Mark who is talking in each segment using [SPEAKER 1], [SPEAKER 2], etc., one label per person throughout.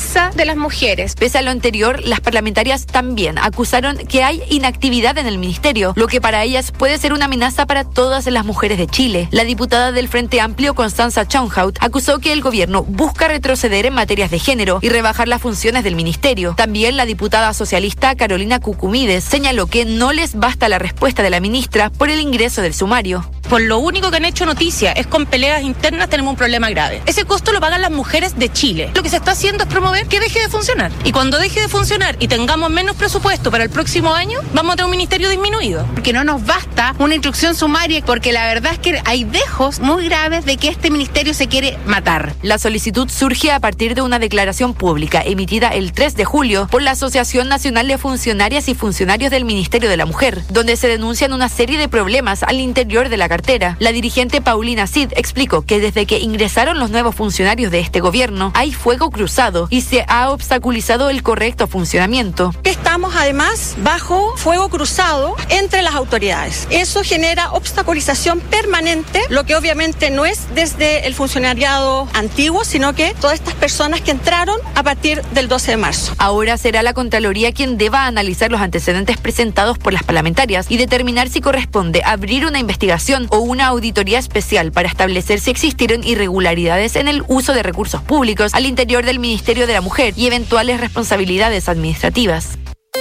[SPEAKER 1] defensa de las mujeres.
[SPEAKER 2] Pese a lo anterior, las parlamentarias también acusaron que hay inactividad en el ministerio, lo que para ellas puede ser una amenaza para todas las mujeres de Chile. La diputada del Frente Amplio, Constanza Chonhout, acusó que el gobierno busca retroceder en materias de género y rebajar las funciones del ministerio. También la diputada socialista Carolina Cucumides señaló que no les basta la respuesta de la ministra por el ingreso del sumario.
[SPEAKER 3] Por lo único que han hecho noticia es con peleas internas tenemos un problema grave. Ese costo lo pagan las mujeres de Chile. Lo que se está haciendo es promover que deje de funcionar. Y cuando deje de funcionar y tengamos menos presupuesto para el próximo año, vamos a tener un ministerio disminuido.
[SPEAKER 1] Porque no nos basta una instrucción sumaria, porque la verdad es que hay dejos muy graves de que este ministerio se quiere matar.
[SPEAKER 2] La solicitud surge a partir de una declaración pública emitida el 3 de julio por la Asociación Nacional de Funcionarias y Funcionarios del Ministerio de la Mujer, donde se denuncian una serie de problemas al interior de la cartera. La dirigente Paulina Cid explicó que desde que ingresaron los nuevos funcionarios de este gobierno hay fuego cruzado y se ha obstaculizado el correcto funcionamiento.
[SPEAKER 4] Estamos además bajo fuego cruzado entre las autoridades. Eso genera obstaculización permanente, lo que obviamente no es desde el funcionariado antiguo, sino que todas estas personas que entraron a partir del 12 de marzo.
[SPEAKER 2] Ahora será la Contraloría quien deba analizar los antecedentes presentados por las parlamentarias y determinar si corresponde abrir una investigación o una auditoría especial para establecer si existieron irregularidades en el uso de recursos públicos al interior del Ministerio de la Mujer y eventuales responsabilidades administrativas.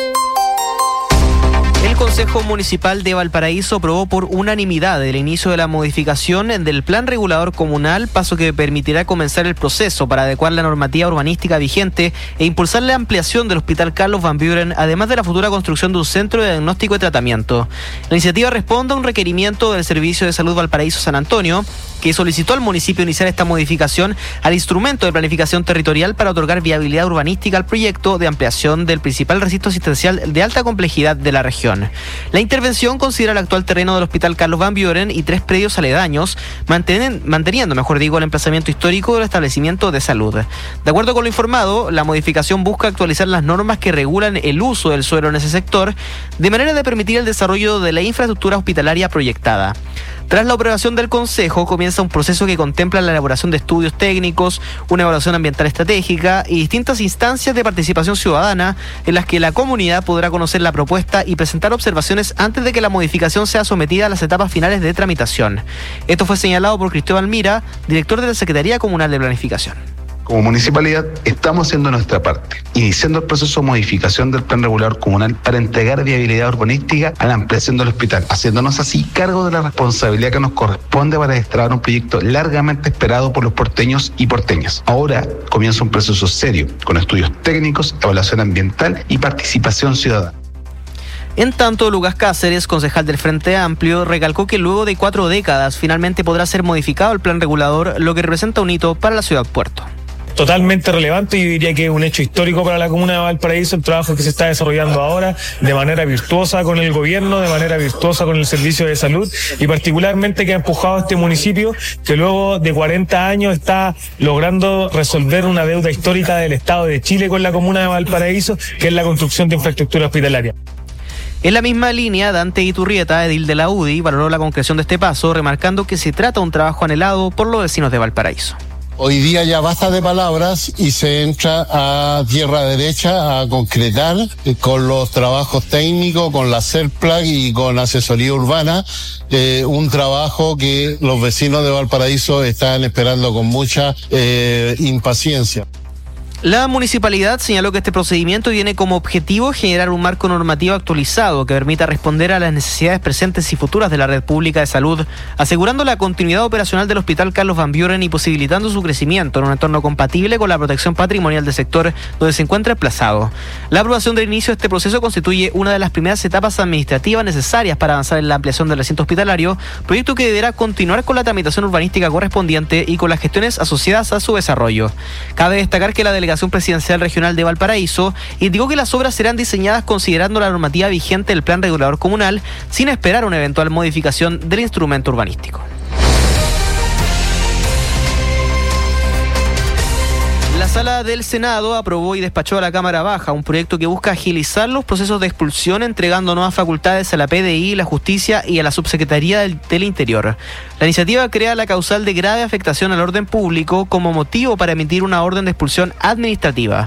[SPEAKER 5] El Consejo Municipal de Valparaíso aprobó por unanimidad el inicio de la modificación del Plan Regulador Comunal, paso que permitirá comenzar el proceso para adecuar la normativa urbanística vigente e impulsar la ampliación del Hospital Carlos Van Buren, además de la futura construcción de un centro de diagnóstico y tratamiento. La iniciativa responde a un requerimiento del Servicio de Salud Valparaíso San Antonio, que solicitó al municipio iniciar esta modificación al instrumento de planificación territorial para otorgar viabilidad urbanística al proyecto de ampliación del principal recinto asistencial de alta complejidad de la región. La intervención considera el actual terreno del Hospital Carlos Van Buren y 3 predios aledaños, manteniendo, el emplazamiento histórico del establecimiento de salud. De acuerdo con lo informado, la modificación busca actualizar las normas que regulan el uso del suelo en ese sector, de manera de permitir el desarrollo de la infraestructura hospitalaria proyectada. Tras la aprobación del Consejo, comienza un proceso que contempla la elaboración de estudios técnicos, una evaluación ambiental estratégica y distintas instancias de participación ciudadana en las que la comunidad podrá conocer la propuesta y presentar observaciones antes de que la modificación sea sometida a las etapas finales de tramitación. Esto fue señalado por Cristóbal Mira, director de la Secretaría Comunal de Planificación.
[SPEAKER 6] Como municipalidad estamos haciendo nuestra parte, iniciando el proceso de modificación del Plan Regulador Comunal para entregar viabilidad urbanística a la ampliación del hospital, haciéndonos así cargo de la responsabilidad que nos corresponde para destrabar un proyecto largamente esperado por los porteños y porteñas. Ahora comienza un proceso serio, con estudios técnicos, evaluación ambiental y participación ciudadana.
[SPEAKER 5] En tanto, Lucas Cáceres, concejal del Frente Amplio, recalcó que luego de 4 décadas finalmente podrá ser modificado el plan regulador, lo que representa un hito para la ciudad puerto.
[SPEAKER 7] Totalmente relevante, yo diría que es un hecho histórico para la comuna de Valparaíso, el trabajo que se está desarrollando ahora de manera virtuosa con el gobierno, de manera virtuosa con el servicio de salud y particularmente que ha empujado a este municipio que luego de 40 años está logrando resolver una deuda histórica del Estado de Chile con la comuna de Valparaíso, que es la construcción de infraestructura hospitalaria.
[SPEAKER 5] En la misma línea, Dante Iturrieta, edil de la UDI, valoró la concreción de este paso, remarcando que se trata de un trabajo anhelado por los vecinos de Valparaíso.
[SPEAKER 8] Hoy día ya basta de palabras y se entra a tierra derecha a concretar con los trabajos técnicos, con la CERPLAC y con asesoría urbana, un trabajo que los vecinos de Valparaíso están esperando con mucha impaciencia.
[SPEAKER 5] La municipalidad señaló que este procedimiento tiene como objetivo generar un marco normativo actualizado que permita responder a las necesidades presentes y futuras de la red pública de salud, asegurando la continuidad operacional del Hospital Carlos Van Buren y posibilitando su crecimiento en un entorno compatible con la protección patrimonial del sector donde se encuentra emplazado. La aprobación del inicio de este proceso constituye una de las primeras etapas administrativas necesarias para avanzar en la ampliación del recinto hospitalario, proyecto que deberá continuar con la tramitación urbanística correspondiente y con las gestiones asociadas a su desarrollo. Cabe destacar que la Delegación Presidencial Regional de Valparaíso indicó que las obras serán diseñadas considerando la normativa vigente del Plan Regulador Comunal, sin esperar una eventual modificación del instrumento urbanístico. La Sala del Senado aprobó y despachó a la Cámara Baja un proyecto que busca agilizar los procesos de expulsión, entregando nuevas facultades a la PDI, la Justicia y a la Subsecretaría del Interior. La iniciativa crea la causal de grave afectación al orden público como motivo para emitir una orden de expulsión administrativa.